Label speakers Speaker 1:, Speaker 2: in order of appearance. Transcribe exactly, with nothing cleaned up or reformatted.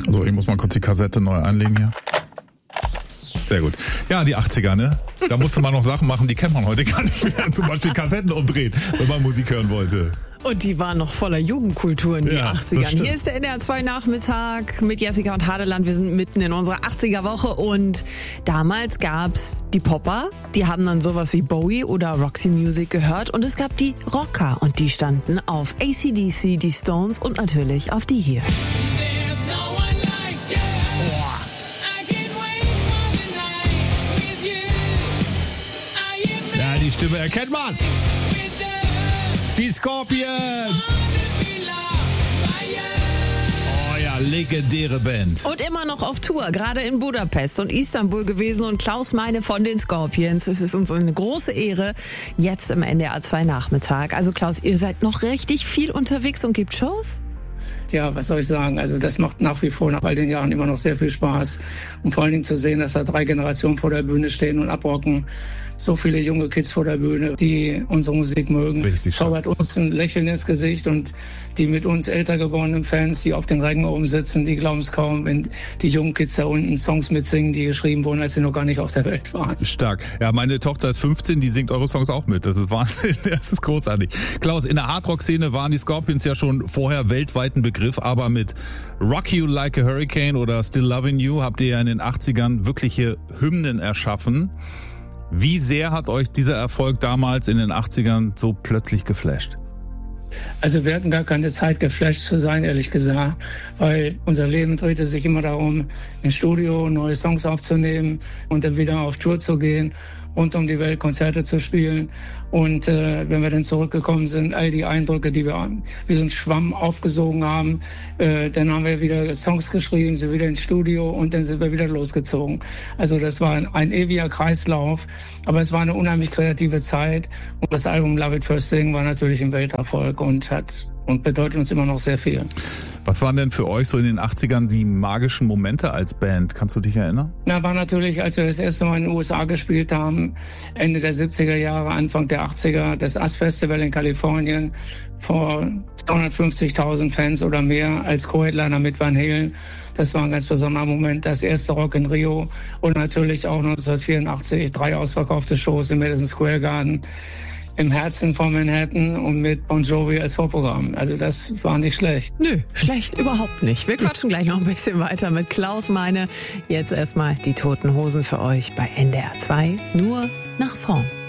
Speaker 1: So, ich muss mal kurz die Kassette neu einlegen hier. Sehr gut. Ja, die achtziger, ne? Da musste man noch Sachen machen, die kennt man heute gar nicht mehr. Zum Beispiel Kassetten umdrehen, wenn man Musik hören wollte.
Speaker 2: Und die waren noch voller Jugendkulturen, die
Speaker 1: Ja,
Speaker 2: achtzigern.
Speaker 1: das
Speaker 2: Hier ist der N D R zwei Nachmittag mit Jessica und Hadeland. Wir sind mitten in unserer achtziger-Woche und damals gab's die Popper, die haben dann sowas wie Bowie oder Roxy Music gehört und es gab die Rocker und die standen auf A C D C, die Stones und natürlich auf die hier.
Speaker 1: Ja, die Stimme erkennt man. Die Scorpions. Oh ja, legendäre Band.
Speaker 2: Und immer noch auf Tour, gerade in Budapest und Istanbul gewesen. Und Klaus Meine von den Scorpions. Es ist uns eine große Ehre, jetzt im N D R zwei Nachmittag. Also Klaus, ihr seid noch richtig viel unterwegs und gebt Shows?
Speaker 3: Ja, was soll ich sagen? Also das macht nach wie vor nach all den Jahren immer noch sehr viel Spaß. Und vor allen Dingen zu sehen, dass da drei Generationen vor der Bühne stehen und abrocken. So viele junge Kids vor der Bühne, die unsere Musik mögen.
Speaker 1: Richtig schön.
Speaker 3: Zaubert uns ein Lächeln ins Gesicht und die mit uns älter gewordenen Fans, die auf den Rängen oben sitzen, die glauben es kaum, wenn die jungen Kids da unten Songs mitsingen, die geschrieben wurden, als sie noch gar nicht auf der Welt waren.
Speaker 1: Stark. Ja, meine Tochter ist fünfzehn, die singt eure Songs auch mit. Das ist Wahnsinn, das ist großartig. Klaus, in der Hardrock-Szene waren die Scorpions ja schon vorher weltweit ein Begriff, aber mit Rock You Like a Hurricane oder Still Loving You habt ihr ja in den achtzigern wirkliche Hymnen erschaffen. Wie sehr hat euch dieser Erfolg damals in den achtzigern so plötzlich geflasht?
Speaker 3: Also wir hatten gar keine Zeit, geflasht zu sein, ehrlich gesagt, weil unser Leben drehte sich immer darum, ins Studio neue Songs aufzunehmen und dann wieder auf Tour zu gehen, rund um die Welt Konzerte zu spielen. Und äh, wenn wir dann zurückgekommen sind, all die Eindrücke, die wir wie so ein Schwamm aufgesogen haben, äh, dann haben wir wieder Songs geschrieben, sind wieder ins Studio und dann sind wir wieder losgezogen. Also das war ein, ein ewiger Kreislauf, aber es war eine unheimlich kreative Zeit. Und das Album Love It First Thing war natürlich ein Welterfolg und hat und bedeutet uns immer noch sehr viel.
Speaker 1: Was waren denn für euch so in den achtzigern die magischen Momente als Band? Kannst du dich erinnern?
Speaker 3: Na, war natürlich, als wir das erste Mal in den U S A gespielt haben, Ende der siebziger Jahre, Anfang der achtziger, das A S Festival in Kalifornien vor zweihundertfünfzigtausend Fans oder mehr als Co-Headliner mit Van Halen. Das war ein ganz besonderer Moment. Das erste Rock in Rio und natürlich auch neunzehnhundertvierundachtzig drei ausverkaufte Shows im Madison Square Garden im Herzen von Manhattan und mit Bon Jovi als Vorprogramm. Also das war nicht schlecht.
Speaker 2: Nö, schlecht überhaupt nicht. Wir quatschen gleich noch ein bisschen weiter mit Klaus Meine. Jetzt erstmal die Toten Hosen für euch bei N D R zwei. Nur nach vorn.